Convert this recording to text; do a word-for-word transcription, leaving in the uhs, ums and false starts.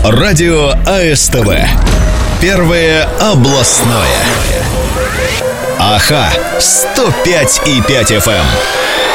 Радио АСТВ. Первое областное. Аха. сто пять и пять эф эм.